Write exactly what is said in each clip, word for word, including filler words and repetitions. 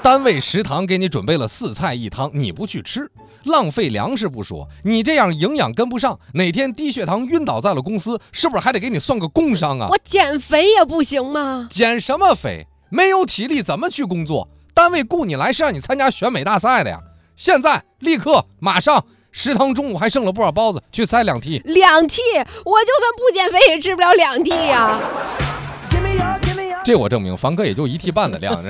单位食堂给你准备了四菜一汤，你不去吃，浪费粮食不说，你这样营养跟不上，哪天低血糖晕倒在了公司，是不是还得给你算个工伤啊？ 我减肥也不行吗？ 减什么肥？没有体力怎么去工作？单位雇你来是让你参加选美大赛的呀！现在立刻马上，食堂中午还剩了不少包子，去塞两屉。 两屉？我就算不减肥也吃不了两屉呀！ 这我证明，房哥也就一屉半的量。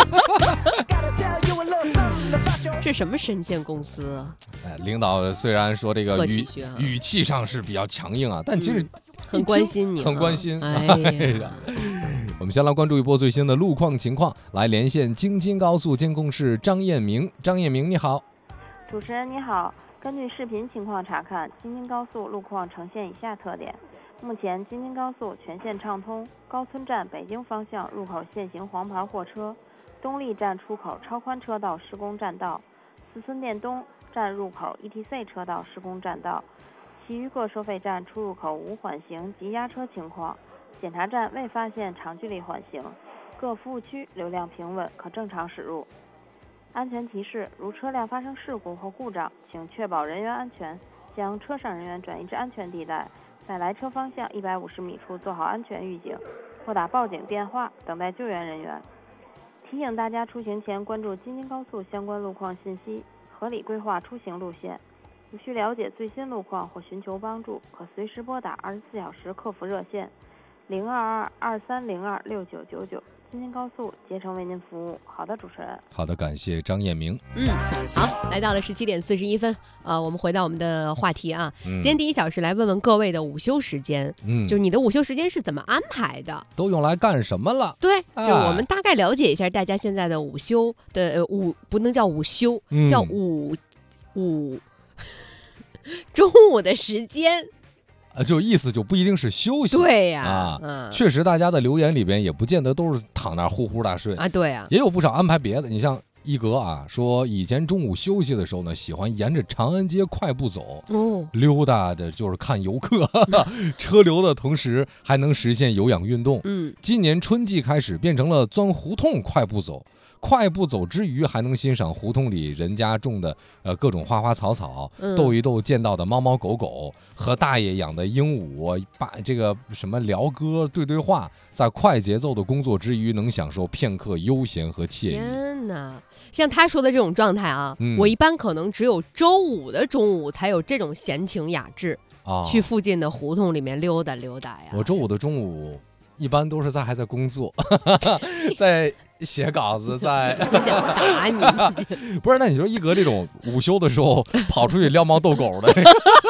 是什么神仙公司啊？ 哎，领导虽然说这个语、 啊、 语气上是比较强硬啊，但其实、嗯、 很关心你、啊， 很关心。 哎呀， 我们先来关注一波最新的路况情况，来连线京津高速监控室张彦明。张彦明，你好。 主持人你好，根据视频情况查看，京津高速路况呈现以下特点。目前京津高速全线畅通，高村站北京方向入口限行黄牌货车，东丽站出口超宽车道施工占道，四村店东站入口 E T C 车道施工占道，其余各收费站出入口无缓行及压车情况，检查站未发现长距离缓行，各服务区流量平稳，可正常驶入。安全提示：如车辆发生事故或故障，请确保人员安全，将车上人员转移至安全地带，在来车方向一百五十米处做好安全预警，拨打报警电话等待救援人员。提醒大家出行前关注京津高速相关路况信息，合理规划出行路线。有需了解最新路况或寻求帮助，可随时拨打二十四小时客服热线零二二二三零二六九九九。京津高速竭诚为您服务。好的，主持人。 好的，感谢张彦明。 嗯，好，来到了十七点四十一分，呃，我们回到我们的话题啊。嗯、今天第一小时来问问各位的午休时间，嗯，就是你的午休时间是怎么安排的？ 都用来干什么了？ 对，就我们大概了解一下大家现在的午休的呃午不能叫午休，嗯、叫午午中午的时间。 呃，就意思就不一定是休息， 对呀， 啊，嗯、确实大家的留言里边也不见得都是躺那儿呼呼大睡啊，对啊， 也有不少安排别的。你像一格啊，说以前中午休息的时候呢，喜欢沿着长安街快步走，哦，溜达的就是看游客，车流的同时还能实现有氧运动。嗯，今年春季开始变成了钻胡同快步走。快步走之余，还能欣赏胡同里人家种的呃各种花花草草，嗯、逗一逗见到的猫猫狗狗，和大爷养的鹦鹉，把这个什么聊歌对对话，在快节奏的工作之余，能享受片刻悠闲和惬意。 天哪，像他说的这种状态啊，嗯、我一般可能只有周五的中午才有这种闲情雅致，哦、去附近的胡同里面溜达溜达呀。 我周五的中午一般都是在还在工作，在写稿子，在想打你。 不是，那你说一格这种午休的时候跑出去撩猫逗狗的，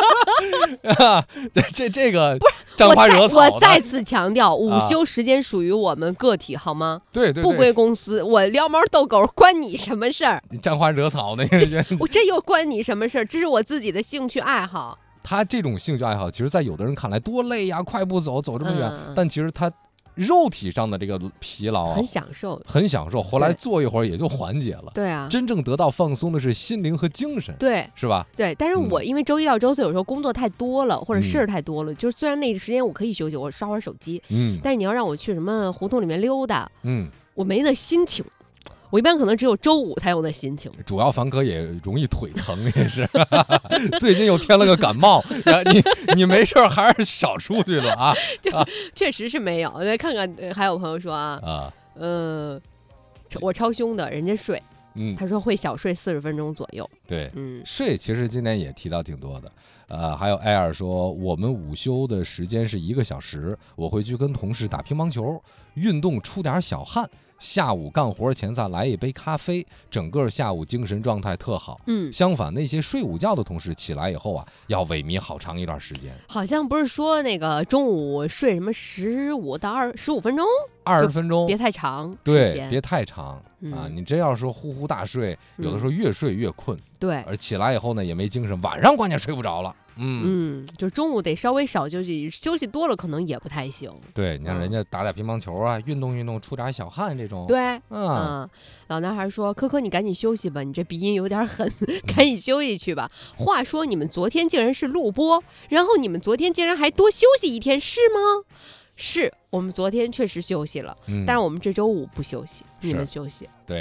这这个沾花惹草的。 我再次强调，午休时间属于我们个体，好吗？ 对对， 不归公司。我撩猫逗狗关你什么事儿？ 你沾花惹草的， 我这又关你什么事儿？这是我自己的兴趣爱好。 他这种兴趣爱好，其实在有的人看来多累呀，快步走走这么远，嗯、但其实他肉体上的这个疲劳很享受， 很享受，回来坐一会儿也就缓解了。 对啊， 真正得到放松的是心灵和精神， 对， 是吧？ 对，但是我因为周一到周四有时候工作太多了，嗯、或者事儿太多了，就是虽然那个时间我可以休息，我刷会儿手机，嗯，但是你要让我去什么胡同里面溜达，嗯，我没那心情。我一般可能只有周五才有那心情， 主要凡哥也容易腿疼，也是最近又添了个感冒，你你没事还是少出去了啊？ 就确实是没有。再看看，还有朋友说啊，啊，呃，我超凶的，人家睡，嗯，他说会小睡四十分钟左右。 对，嗯，睡其实今年也提到挺多的。呃，还有艾尔说，我们午休的时间是一个小时，我会去跟同事打乒乓球，运动出点小汗。下午干活前再来一杯咖啡，整个下午精神状态特好。嗯，相反，那些睡午觉的同事起来以后啊，要萎靡好长一段时间。 好像不是说那个中午睡什么十五到二十五分钟， 二十分钟， 别太长。 对，别太长、嗯、啊！你真要说呼呼大睡，有的时候越睡越困。嗯、 对， 而起来以后呢，也没精神，晚上关键睡不着了。嗯嗯，就中午得稍微少休息，休息多了可能也不太行。 对，你看人家打打乒乓球啊，嗯、运动运动，出点小汗这种。 对，嗯，嗯老男孩说：“科科，你赶紧休息吧，你这鼻音有点狠，赶紧休息去吧。嗯”话说你们昨天竟然是录播，然后你们昨天竟然还多休息一天，是吗？是我们昨天确实休息了，嗯、但是我们这周五不休息，你们休息。 对。